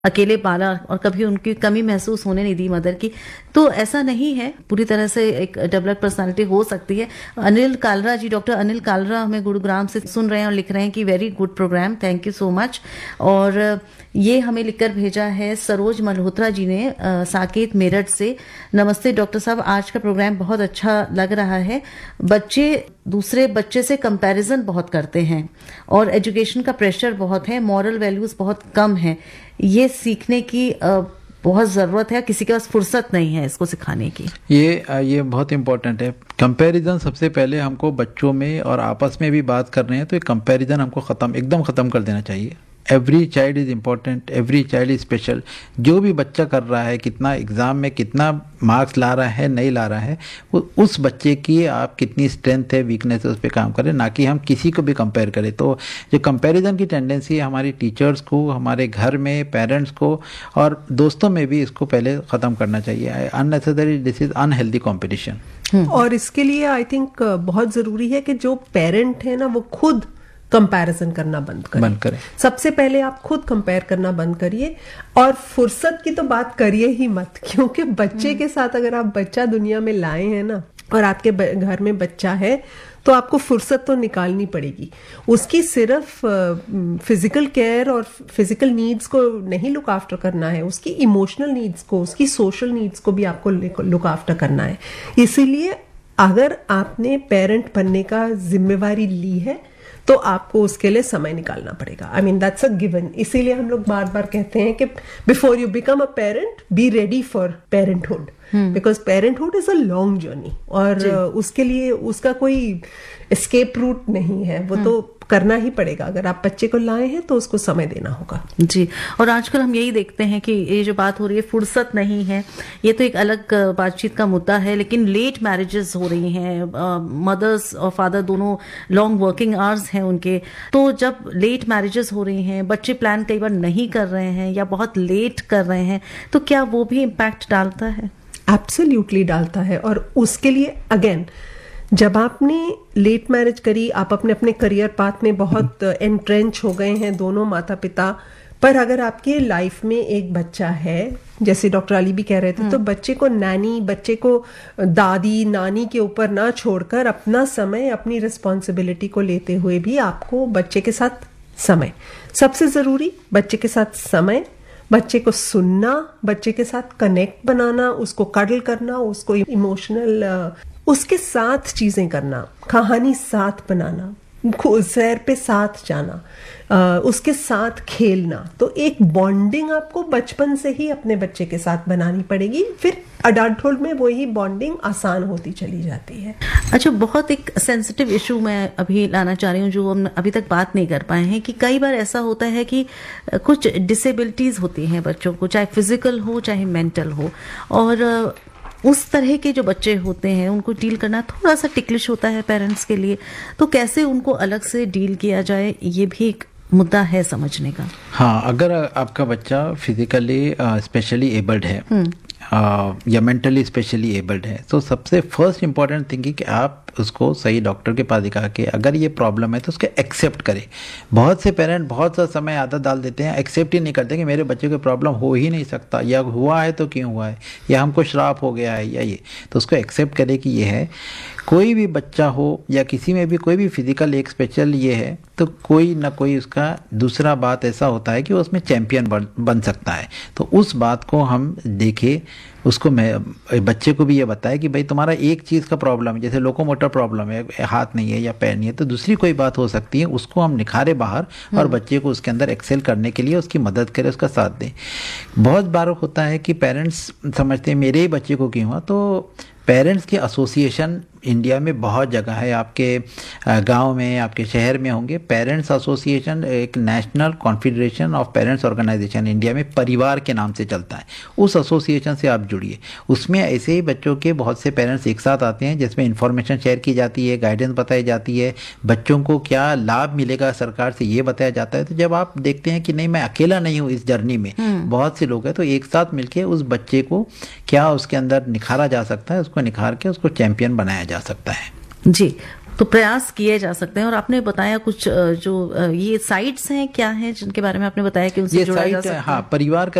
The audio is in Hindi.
अकेले पाला और कभी उनकी कमी महसूस होने नहीं दी मदर की। तो ऐसा नहीं है, पूरी तरह से एक डेवलप पर्सनालिटी हो सकती है। अनिल कालरा जी, डॉक्टर अनिल कालरा हमें गुरुग्राम से सुन रहे हैं और लिख रहे हैं कि very good programme, thank you so much. और ये हमें लिखकर भेजा है सरोज मल्होत्रा जी ने साकेत मेरठ से। नमस्ते डॉक्टर साहब, आज का प्रोग्राम बहुत अच्छा लग रहा है। बच्चे दूसरे बच्चे से कंपैरिजन बहुत करते हैं और एजुकेशन का प्रेशर बहुत है, मॉरल वैल्यूज बहुत कम है। ये सीखने की बहुत ज़रूरत है, किसी के पास फुर्सत नहीं है इसको सिखाने की। ये बहुत इंपॉर्टेंट है। कंपैरिजन सबसे पहले हमको बच्चों में और आपस में भी बात कर रहे हैं तो ये कंपैरिजन हमको एकदम ख़त्म कर देना चाहिए। Every child is important, every child is special. जो भी बच्चा कर रहा है, कितना एग्ज़ाम में कितना मार्क्स ला रहा है नहीं ला रहा है, वो उस बच्चे की आप कितनी स्ट्रेंथ है, वीकनेस है, उस पर काम करें, ना कि हम किसी को भी कंपेयर करें। तो जो कंपैरिजन की टेंडेंसी है हमारी टीचर्स को, हमारे घर में पेरेंट्स को और दोस्तों में भी, इसको पहले ख़त्म करना चाहिए। Unnecessary, this is unhealthy competition. और इसके लिए आई थिंक बहुत ज़रूरी है कि जो पेरेंट है ना वो खुद कंपैरिजन करना बंद करें। सबसे पहले आप खुद कंपेयर करना बंद करिए और फुर्सत की तो बात करिए ही मत, क्योंकि बच्चे के साथ अगर आप बच्चा दुनिया में लाए हैं ना और आपके घर में बच्चा है तो आपको फुर्सत तो निकालनी पड़ेगी। उसकी सिर्फ फिजिकल केयर और फिजिकल नीड्स को नहीं लुक आफ्टर करना है, उसकी इमोशनल नीड्स को, उसकी सोशल नीड्स को भी आपको लुक आफ्टर करना है। इसीलिए अगर आपने पेरेंट बनने का जिम्मेवारी ली है तो आपको उसके लिए समय निकालना पड़ेगा। I mean that's a given. इसीलिए हम लोग बार बार कहते हैं कि before you become a parent be ready for parenthood, because parenthood is a long journey और उसके लिए उसका कोई एस्केप रूट नहीं है, वो तो करना ही पड़ेगा। अगर आप बच्चे को लाए हैं तो उसको समय देना होगा। जी, और आजकल हम यही देखते हैं कि ये जो बात हो रही है फुर्सत नहीं है, ये तो एक अलग बातचीत का मुद्दा है, लेकिन लेट मैरिजेस हो रही हैं, मदर्स और फादर दोनों लॉन्ग वर्किंग आवर्स हैं उनके। तो जब लेट मैरिजेस हो रही हैं, बच्चे प्लान कई बार नहीं कर रहे हैं या बहुत लेट कर रहे हैं, तो क्या वो भी इम्पैक्ट डालता है? एब्सोल्युटली डालता है। और उसके लिए अगेन, जब आपने लेट मैरिज करी, आप अपने अपने करियर पाथ में बहुत एंट्रेंच हो गए हैं दोनों माता पिता, पर अगर आपके लाइफ में एक बच्चा है, जैसे डॉक्टर अली भी कह रहे थे, तो बच्चे को नैनी, बच्चे को दादी नानी के ऊपर ना छोड़कर अपना समय, अपनी रिस्पॉन्सिबिलिटी को लेते हुए भी आपको बच्चे के साथ समय, सबसे जरूरी बच्चे के साथ समय, बच्चे को सुनना, बच्चे के साथ कनेक्ट बनाना, उसको कडल करना, उसको इमोशनल उसके साथ चीजें करना, कहानी साथ बनाना, सैर पे साथ जाना, उसके साथ खेलना। तो एक बॉन्डिंग आपको बचपन से ही अपने बच्चे के साथ बनानी पड़ेगी, फिर अडल्टहुड में वही बॉन्डिंग आसान होती चली जाती है। अच्छा, बहुत एक सेंसिटिव इशू मैं अभी लाना चाह रही हूँ जो हम अभी तक बात नहीं कर पाए हैं, कि कई बार ऐसा होता है कि कुछ डिसेबिलिटीज होती हैं बच्चों को, चाहे फिजिकल हो चाहे मेंटल हो, और उस तरह के जो बच्चे होते हैं उनको डील करना थोड़ा सा टिकलिश होता है पेरेंट्स के लिए। तो कैसे उनको अलग से डील किया जाए, ये भी एक मुद्दा है समझने का। हाँ, अगर आपका बच्चा फिजिकली स्पेशली एबल्ड है या मेंटली स्पेशली एबल्ड है, तो सबसे फर्स्ट इंपॉर्टेंट थिंग है कि आप उसको सही डॉक्टर के पास दिखा के, अगर ये प्रॉब्लम है तो उसको एक्सेप्ट करें। बहुत से पेरेंट बहुत सा समय आदत डाल देते हैं, एक्सेप्ट ही नहीं करते कि मेरे बच्चे को प्रॉब्लम हो ही नहीं सकता, या हुआ है तो क्यों हुआ है, या हमको श्राप हो गया है, या ये। तो उसको एक्सेप्ट करें कि ये है। कोई भी बच्चा हो या किसी में भी कोई भी फिजिकल एक स्पेशल ये है, तो कोई ना कोई उसका दूसरा बात ऐसा होता है कि वो उसमें चैंपियन बन सकता है। तो उस बात को हम देखें, उसको मैं बच्चे को भी ये बताया कि भाई तुम्हारा एक चीज़ का प्रॉब्लम है, जैसे लोकोमोटर प्रॉब्लम है, हाथ नहीं है या पैर नहीं है, तो दूसरी कोई बात हो सकती है, उसको हम निखारे बाहर और बच्चे को उसके अंदर एक्सेल करने के लिए उसकी मदद करें, उसका साथ दें। बहुत बार होता है कि पेरेंट्स समझते हैं मेरे ही बच्चे को क्यों हुआ, तो पेरेंट्स की एसोसिएशन इंडिया में बहुत जगह है, आपके गांव में, आपके शहर में होंगे। पेरेंट्स एसोसिएशन एक national confederation of parents organisation India में परिवार के नाम से चलता है। उस एसोसिएशन से आप जुड़िए। उसमें ऐसे ही बच्चों के बहुत से पेरेंट्स एक साथ आते हैं, जिसमें इंफॉर्मेशन शेयर की जाती है, गाइडेंस बताई जाती है, बच्चों को क्या लाभ मिलेगा सरकार से ये बताया जाता है। तो जब आप देखते हैं कि नहीं मैं अकेला नहीं हूँ इस जर्नी में, बहुत से लोग हैं, तो एक साथ मिलकर उस बच्चे को क्या उसके अंदर निखारा जा सकता है, उसको निखार के उसको चैंपियन बनाया जा सकता है। जी, तो प्रयास किए जा सकते हैं। और आपने बताया कुछ जो ये साइट्स हैं क्या हैं जिनके बारे में आपने बताया कि उनसे जुड़ा जा सकता है? हाँ, परिवार